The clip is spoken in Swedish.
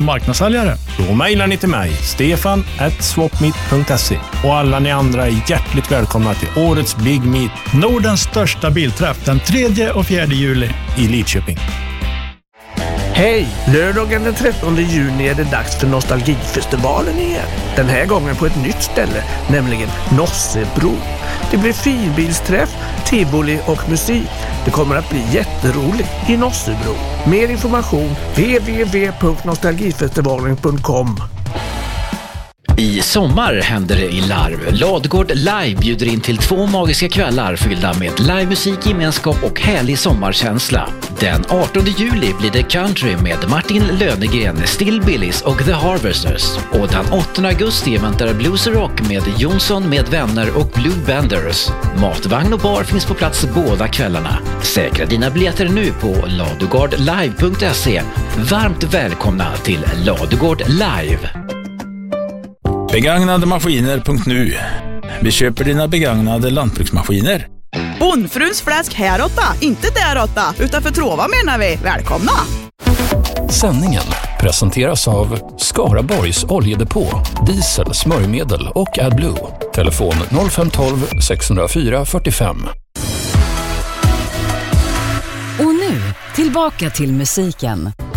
marknadssäljare? Då mejlar ni till mig, stefan@swapmeet.se. Och alla ni andra är hjärtligt välkomna till årets Big Meet. Nordens största bilträff den 3 och 4 juli. I Lidköping. Hej! Lördagen den 13 juni är det dags för Nostalgifestivalen igen. Den här gången på ett nytt ställe, nämligen Nossebro. Det blir finbilsträff, tivoli och musik. Det kommer att bli jätteroligt i Nossebro. Mer information www.nostalgifestivalen.com. I sommar händer det i Larv. Ladugård Live bjuder in till 2 magiska kvällar fyllda med livemusik, gemenskap och härlig sommarkänsla. Den 18 juli blir det country med Martin Lönegren, Still Billys och The Harvesters. Och den 8 augusti väntar Blues Rock med Jonsson med vänner och Blue Benders. Matvagn och bar finns på plats båda kvällarna. Säkra dina biljetter nu på ladugårdlive.se. Varmt välkomna till Ladugård Live. Begagnademaskiner.nu. Vi köper dina begagnade lantbruksmaskiner. Bondfruns fläsk här åtta, inte där åtta, utan för Trova menar vi. Välkomna! Sändningen presenteras av Skaraborgs oljedepå, diesel, smörjmedel och AdBlue. Telefon 0512 604 45. Och nu, tillbaka till musiken.